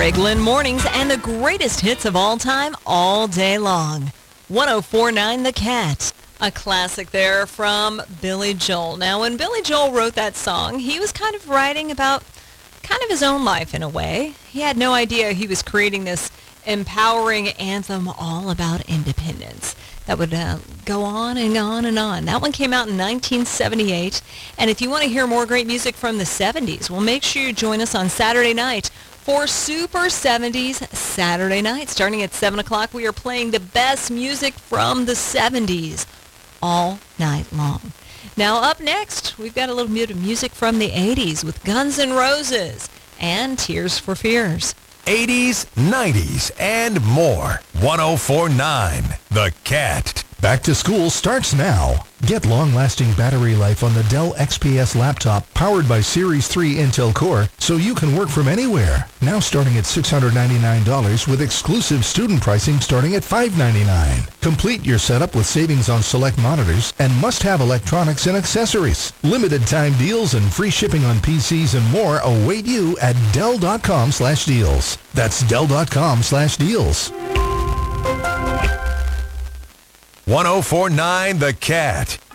Glenn Mornings and the greatest hits of all time, all day long. 104.9 The Cat. A classic there from Billy Joel. Now, when Billy Joel wrote that song, he was kind of writing about kind of his own life in a way. He had no idea he was creating this empowering anthem all about independence that would go on and on and on. That one came out in 1978. And if you want to hear more great music from the 70s, well, make sure you join us on Saturday night for Super 70s Saturday Night. Starting at 7 o'clock, we are playing the best music from the 70s all night long. Now, up next, we've got a little bit of music from the 80s with Guns N' Roses and Tears for Fears. 80s, 90s, and more. 104.9 The Cat. Back to school starts now. Get long-lasting battery life on the Dell XPS laptop powered by Series 3 Intel Core so you can work from anywhere. Now starting at $699 with exclusive student pricing starting at $599. Complete your setup with savings on select monitors and must-have electronics and accessories. Limited time deals and free shipping on PCs and more await you at Dell.com/deals. That's Dell.com/deals. 104.9 The Cat.